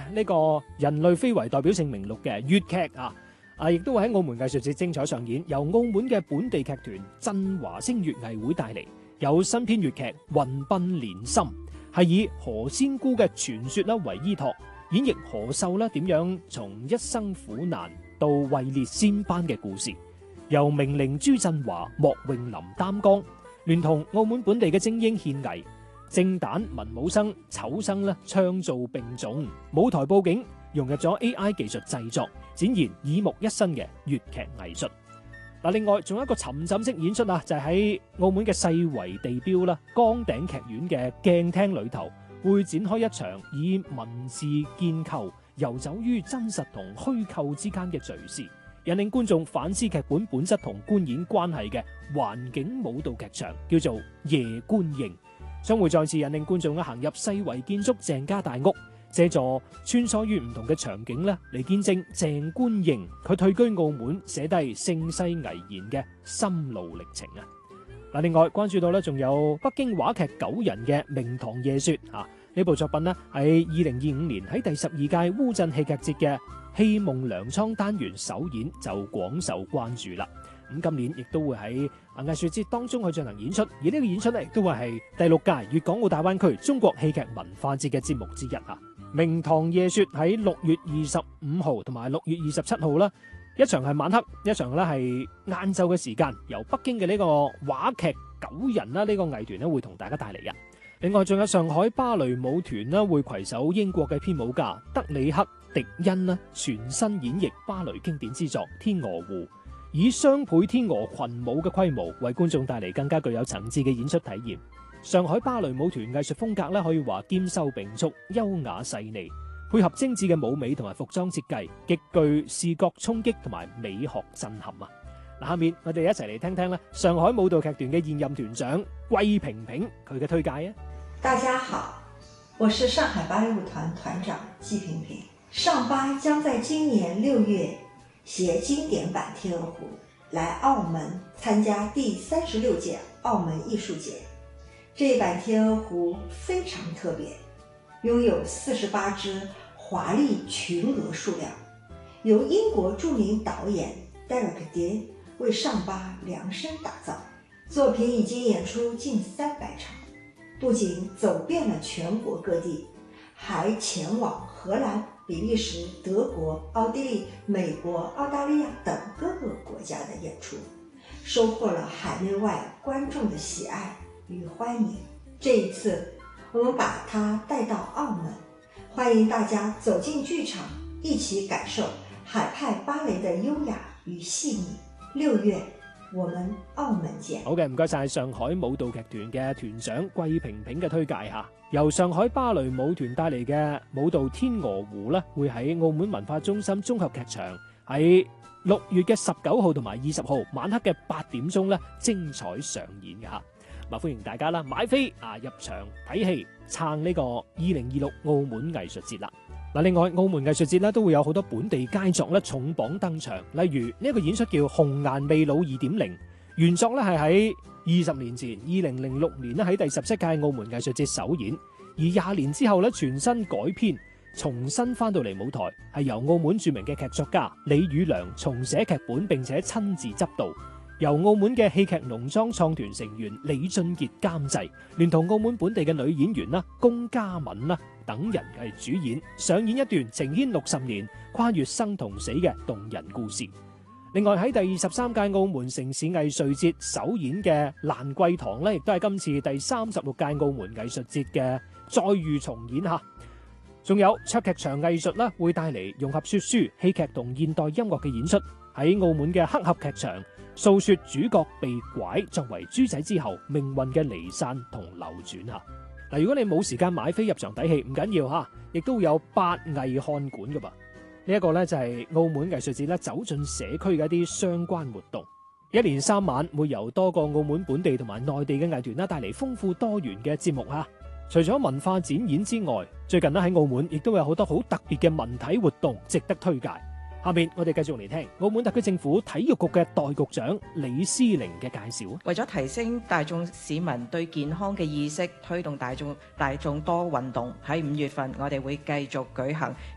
呢個人類非遺代表性名錄嘅粵劇亦都會喺澳門藝術節精彩上演，由澳門嘅本地劇團振華星粵藝會帶嚟，有新編粵劇《雲鬢蓮心》，係以何仙姑嘅傳說啦為依託，演繹何秀啦點樣從一生苦難到位列仙班嘅故事，由名伶朱振華、莫詠林擔綱，聯同澳門本地嘅精英獻藝，正旦、文武生、丑生咧唱做並重，舞台佈景融入咗 AI 技術製作，展現耳目一新嘅粵劇藝術。另外仲有一個沉浸式演出就係喺澳門嘅世遺地標啦，崗頂劇院嘅鏡廳裏頭，會展開一場以文字建構遊走於真實同虛構之間嘅敘事，引領觀眾反思劇本本質同觀演關係嘅環境舞蹈劇場，叫做夜觀影，將會再次引領觀眾行入世遺建築鄭家大屋，借助穿梭於唔同嘅場景嚟見證鄭觀應佢退居澳門寫低盛世危言嘅心路歷程另外關注到仲有北京話劇9人嘅《明堂夜說》呢部作品喺2025年喺第12屆烏鎮戲劇節嘅戲夢糧倉單元首演就廣受關注啦。咁今年亦都會喺藝術節當中去進行演出，而呢個演出亦都會係第6屆粵港澳大灣區中國戲劇文化節嘅節目之一明堂夜說喺6月25號同埋6月27號啦，一場係晚黑，一場係晏晝嘅時間，由北京嘅呢個話劇9人呢個藝團會同大家帶嚟嘅。另外仲有上海芭蕾舞團會攜手英國嘅編舞家德里克迪恩全新演繹芭蕾經典之作《天鵝湖》，以雙倍天鵝群舞嘅規模為觀眾帶嚟更加具有層次嘅演出體驗。上海芭蕾舞團藝術風格可以話兼收並蓄，優雅細膩，配合精緻嘅舞美同埋服裝設計，極具視覺衝擊同埋美學震撼下面我哋一齊嚟聽聽上海舞蹈劇團嘅現任團長季萍萍佢嘅推介大家好，我是上海芭蕾舞團團長季萍萍。上芭將在今年6月携經典版《天鵝湖》來澳門參加第36屆澳門藝術節。這一版《天鵝湖》非常特別，擁有48隻華麗群鵝數量，由英國著名導演戴爾克迪為上芭量身打造。作品已經演出近300場，不僅走遍了全國各地，還前往荷蘭、比利時、德國、奧地利、美國、澳大利亞等各個國家的演出，收穫了海內外觀眾的喜愛與歡迎。這一次我們把它帶到澳門，歡迎大家走進劇場，一起感受海派芭蕾的優雅與細膩。6月我們澳門見。 好嘅，唔該晒上海舞蹈劇團嘅團長季萍萍嘅推介由上海芭蕾舞團帶嚟嘅舞蹈《天鵝湖》會喺澳門文化中心綜合劇場喺6月嘅19號同埋20號晚黑嘅8點鐘精彩上演嘅歡迎大家買飛入場睇戲撐呢個2026澳門藝術節啦。另外澳門藝術節都會有好多本地佳作重磅登場，例如呢個演出叫《紅顏未老2.0》，原作係喺20年前2006年喺第17屆澳門藝術節首演，而20年之後全新改編，重新翻到嚟舞台，係由澳門著名嘅劇作家李宇良重寫劇本並且親自執導，由澳門嘅戲劇農莊創團成員李俊傑監製，連同澳門本地嘅女演員龔嘉敏等人係主演，上演一段情牽60年、跨越生同死嘅動人故事。另外喺第23屆澳門城市藝術節首演嘅蘭桂堂亦都係今次第36屆澳門藝術節嘅再遇重演仲有卓劇場藝術會帶嚟融合說書、戲劇同現代音樂嘅演出，喺澳門嘅黑盒劇場訴說主角被拐作為豬仔之後命運嘅離散同流轉如果你冇時間買飛入場睇戲唔緊要亦都會有8藝看館噶噃。呢一個就係澳門藝術節走進社區嘅一啲相關活動，一連3晚會由多個澳門本地同埋內地嘅藝團帶嚟豐富多元嘅節目除咗文化展演之外，最近喺澳門亦都有好多好特別嘅文體活動值得推介。下面我哋繼續嚟聽澳門特區政府體育局嘅代局長李思玲嘅介紹。 為咗提升大眾市民對健康嘅意識，推動大眾多運動，喺5月份我哋會繼續舉行